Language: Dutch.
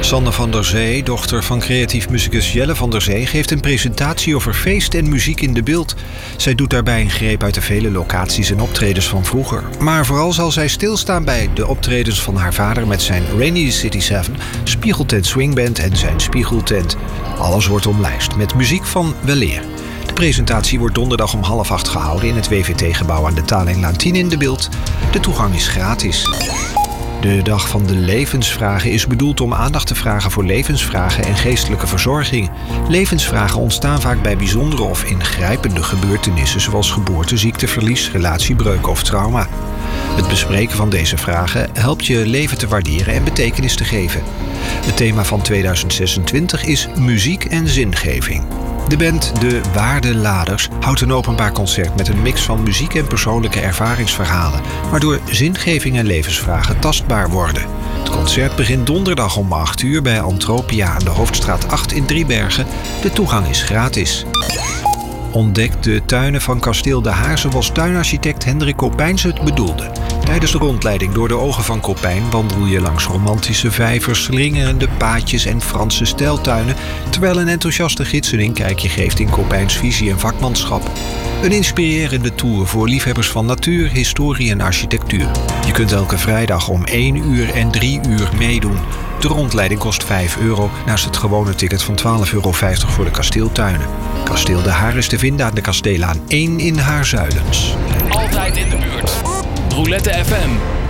Sanne van der Zee, dochter van creatief muzikus Jelle van der Zee, geeft een presentatie over feest en muziek in de Bilt. Zij doet daarbij een greep uit de vele locaties en optredens van vroeger. Maar vooral zal zij stilstaan bij de optredens van haar vader met zijn Rainy City 7, Spiegeltent Swingband en zijn Spiegeltent. Alles wordt omlijst met muziek van weleer. De presentatie wordt donderdag om 7:30 gehouden in het WVT-gebouw aan de Talinglaan 10 in de Bilt. De toegang is gratis. De Dag van de Levensvragen is bedoeld om aandacht te vragen voor levensvragen en geestelijke verzorging. Levensvragen ontstaan vaak bij bijzondere of ingrijpende gebeurtenissen zoals geboorte, ziekte, verlies, relatiebreuk of trauma. Het bespreken van deze vragen helpt je leven te waarderen en betekenis te geven. Het thema van 2026 is muziek en zingeving. De band De Waardeladers houdt een openbaar concert met een mix van muziek en persoonlijke ervaringsverhalen, waardoor zingeving en levensvragen tastbaar worden. Het concert begint donderdag om 8:00 bij Antropia aan de Hoofdstraat 8 in Driebergen. De toegang is gratis. Ontdek de tuinen van Kasteel De Haar zoals tuinarchitect Hendrik Kopijns het bedoelde. Tijdens de rondleiding door de ogen van Kopijn wandel je langs romantische vijvers, slingerende paadjes en Franse stijltuinen, terwijl een enthousiaste gids een inkijkje geeft in Kopijns visie en vakmanschap. Een inspirerende tour voor liefhebbers van natuur, historie en architectuur. Je kunt elke vrijdag om 1:00 en 3:00 meedoen. De rondleiding kost €5 naast het gewone ticket van €12,50 voor de kasteeltuinen. Kasteel De Haar is te vinden aan de Kasteelaan 1 in Haarzuilens. Altijd in de buurt. Roulette FM.